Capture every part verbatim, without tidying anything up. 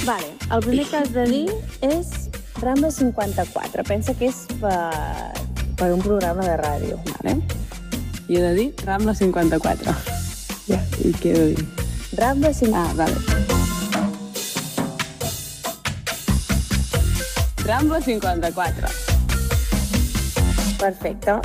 Vale, el primer que has de dir és Rambla cinquanta-quatre. Pensa que és per, per un programa de ràdio. Vale. I he de dir Rambla cinquanta-quatre. Ja. I què he de dir? Rambla cinquanta-quatre. Ah, vale. Rambla cinquanta-quatre. Perfecte.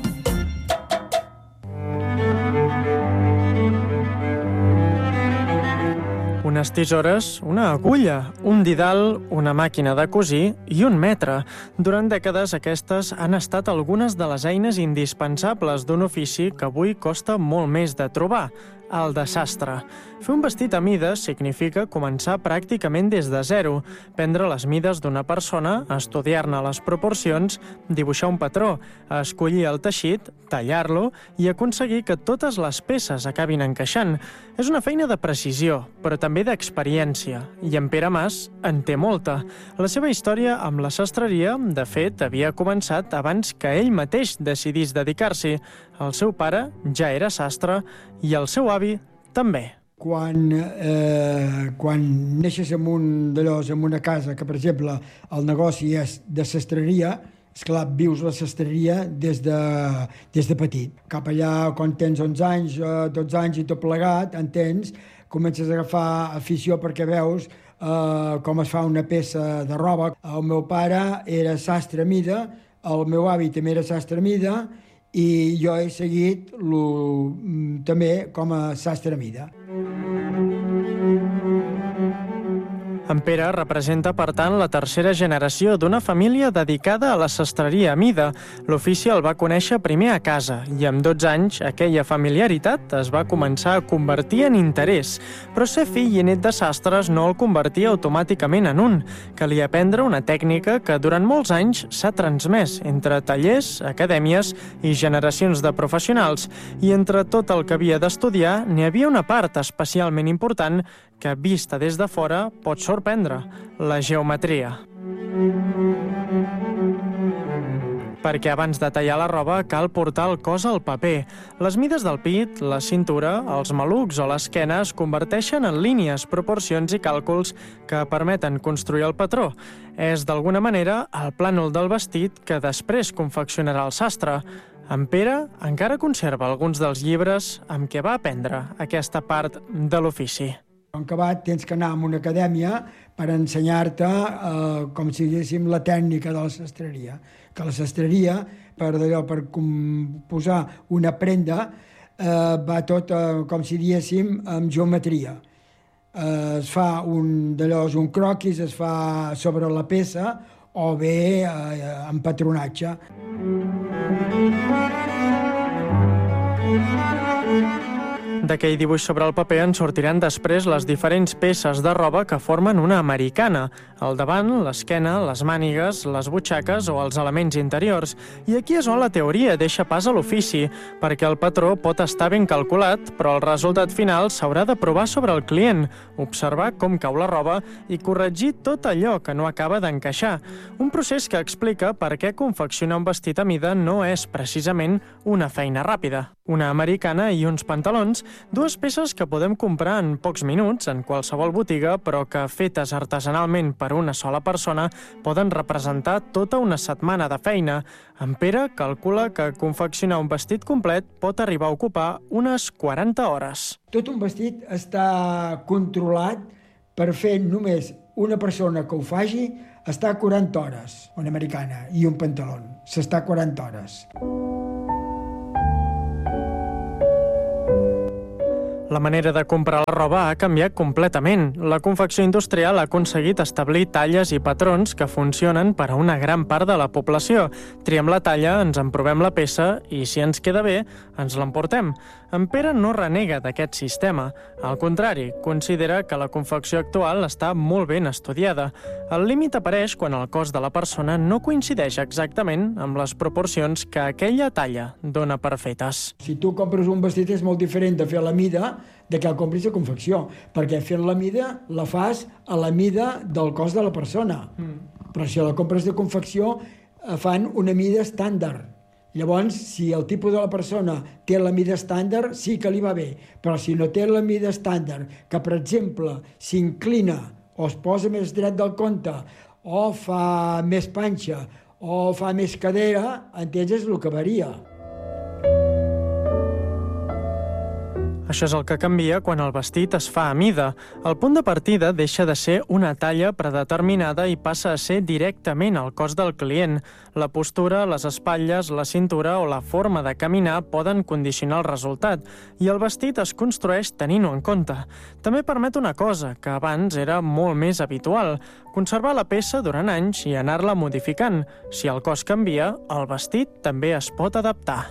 Unes tisores, una agulla, un didal, una màquina de cosir i un metre. Durant dècades, aquestes han estat algunes de les eines indispensables d'un ofici que avui costa molt més de trobar, el de sastre. Fer un vestit a mides significa començar pràcticament des de zero, prendre les mides d'una persona, estudiar-ne les proporcions, dibuixar un patró, escollir el teixit, tallar-lo i aconseguir que totes les peces acabin encaixant. És una feina de precisió, però també d'experiència, i en Pere Mas en té molta. La seva història amb la sastreria, de fet, havia començat abans que ell mateix decidís dedicar-s'hi. El seu pare ja era sastre i el seu avi també. Quan, eh, quan neixes en un d'allòs, en una casa que, per exemple, el negoci és de sastreria, esclar, vius la sastreria des de, des de petit. Cap allà, quan tens onze anys, dotze anys i tot plegat, entens, comences a agafar afició perquè veus eh, com es fa una peça de roba. El meu pare era sastre a mida, el meu avi també era sastre a mida, i jo he seguit lo, també com a sastre a mida. En Pere representa, per tant, la tercera generació d'una família dedicada a la sastreria a mida. L'ofici el va conèixer primer a casa i amb dotze anys aquella familiaritat es va començar a convertir en interès. Però ser fill i net de sastres no el convertia automàticament en un. Calia aprendre una tècnica que durant molts anys s'ha transmès entre tallers, acadèmies i generacions de professionals. I entre tot el que havia d'estudiar n'hi havia una part especialment important que, vista des de fora, pot sorprendre: la geometria. Perquè abans de tallar la roba cal portar el cos al paper. Les mides del pit, la cintura, els malucs o l'esquena es converteixen en línies, proporcions i càlculs que permeten construir el patró. És, d'alguna manera, el plànol del vestit que després confeccionarà el sastre. En Pere encara conserva alguns dels llibres amb què va aprendre aquesta part de l'ofici. En acabat tens que anar a una acadèmia per ensenyar-te eh, com si diguéssim la tècnica de la sastreria. Que la sastreria, per d'allò, per posar una prenda, eh, va tot, eh, com si diguéssim, amb geometria. Eh, es fa un d'allò, un croquis, es fa sobre la peça o bé eh, amb patronatge. D'aquell dibuix sobre el paper en sortiran després les diferents peces de roba que formen una americana: el davant, l'esquena, les mànigues, les butxaques o els elements interiors. I aquí és on la teoria deixa pas a l'ofici, perquè el patró pot estar ben calculat, però el resultat final s'haurà de provar sobre el client, observar com cau la roba i corregir tot allò que no acaba d'encaixar. Un procés que explica per què confeccionar un vestit a mida no és precisament una feina ràpida. Una americana i uns pantalons, dues peces que podem comprar en pocs minuts en qualsevol botiga, però que, fetes artesanalment per una sola persona, poden representar tota una setmana de feina. En Pere calcula que confeccionar un vestit complet pot arribar a ocupar unes quaranta hores. Tot un vestit està controlat per fer només una persona que ho faci, està quaranta hores, una americana i un pantaló. S'està quaranta hores. La manera de comprar la roba ha canviat completament. La confecció industrial ha aconseguit establir talles i patrons que funcionen per a una gran part de la població. Triem la talla, ens en provem la peça i, si ens queda bé, ens l'emportem. En Pere no renega d'aquest sistema. Al contrari, considera que la confecció actual està molt ben estudiada. El límit apareix quan el cos de la persona no coincideix exactament amb les proporcions que aquella talla dona per fetes. Si tu compres un vestit és molt diferent de fer la mida de que el compris a confecció, perquè fent la mida la fas a la mida del cos de la persona. Mm. Però si la compres de confecció fan una mida estàndard. Llavors, si el tipus de la persona té la mida estàndard, sí que li va bé. Però si no té la mida estàndard, que, per exemple, s'inclina o es posa més dret del compte, o fa més panxa, o fa més cadera, entens? És el que varia. Això és el que canvia quan el vestit es fa a mida. El punt de partida deixa de ser una talla predeterminada i passa a ser directament al cos del client. La postura, les espatlles, la cintura o la forma de caminar poden condicionar el resultat i el vestit es construeix tenint-ho en compte. També permet una cosa, que abans era molt més habitual, conservar la peça durant anys i anar-la modificant. Si el cos canvia, el vestit també es pot adaptar.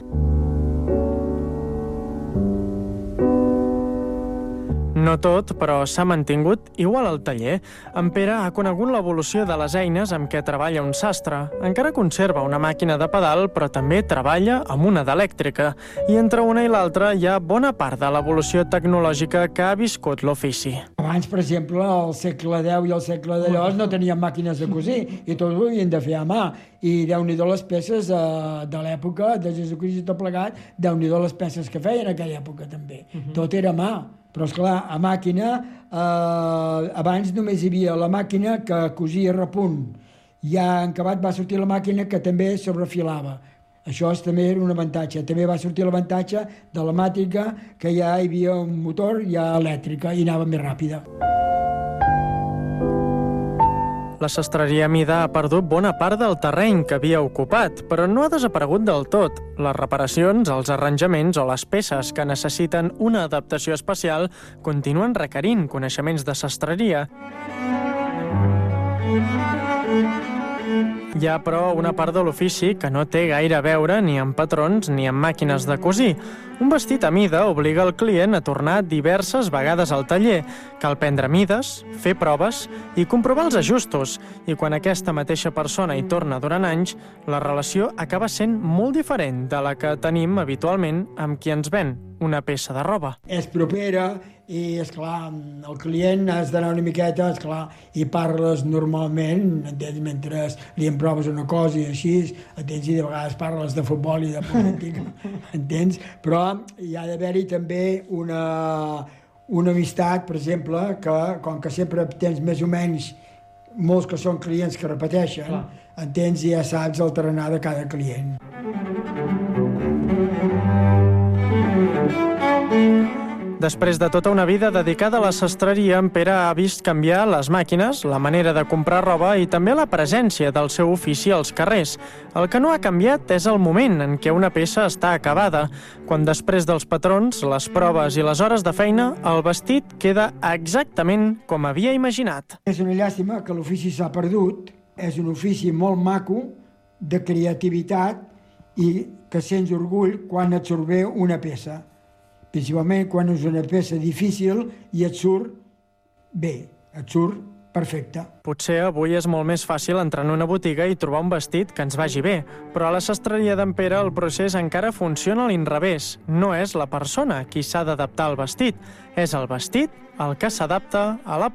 No tot, però s'ha mantingut igual al taller. En Pere ha conegut l'evolució de les eines amb què treballa un sastre. Encara conserva una màquina de pedal, però també treballa amb una d'elèctrica. I entre una i l'altra hi ha bona part de l'evolució tecnològica que ha viscut l'ofici. Abans, per exemple, al segle deu i al segle d'allò no tenien màquines de cosir i tots ho havien de fer a mà. I déu-n'hi-do les peces eh, de l'època de Jesucrist i tot plegat, déu-n'hi-do les peces que feien en aquella època també. Uh-huh. Tot era a mà. Però, esclar, a màquina, eh, abans només hi havia la màquina que cosia repunt. Ja en acabat va sortir la màquina que també sobrefilava. Això és, també era un avantatge. També va sortir l'avantatge de la màtrica, que ja hi havia un motor ja elèctrica i anava més ràpida. La sastreria a mida ha perdut bona part del terreny que havia ocupat, però no ha desaparegut del tot. Les reparacions, els arranjaments o les peces que necessiten una adaptació especial continuen requerint coneixements de sastreria. Hi ha, però, una part de l'ofici que no té gaire a veure ni amb patrons ni amb màquines de cosir. Un vestit a mida obliga el client a tornar diverses vegades al taller. Cal prendre mides, fer proves i comprovar els ajustos. I quan aquesta mateixa persona hi torna durant anys, la relació acaba sent molt diferent de la que tenim habitualment amb qui ens ven una peça de roba. És propera i, esclar, el client has d'anar una miqueta, esclar, i parles normalment, entens, mentre li emproves una cosa i així, entens, i de vegades parles de futbol i de política, entens? Però hi ha d'haver-hi també una, una amistat, per exemple, que com que sempre tens més o menys molts que són clients que repeteixen, clar, entens, i ja saps el tarannà de cada client. Després de tota una vida dedicada a la sastreria, en Pere ha vist canviar les màquines, la manera de comprar roba i també la presència del seu ofici als carrers. El que no ha canviat és el moment en què una peça està acabada, quan després dels patrons, les proves i les hores de feina, el vestit queda exactament com havia imaginat. És una llàstima que l'ofici s'ha perdut, és un ofici molt maco, de creativitat i que sents orgull quan et surt bé una peça. Principalment quan és una peça difícil i et surt bé, et surt perfecte. Potser avui és molt més fàcil entrar en una botiga i trobar un vestit que ens vagi bé, però a la sastreria d'en Pere el procés encara funciona a l'inrevés. No és la persona qui s'ha d'adaptar al vestit, és el vestit el que s'adapta a la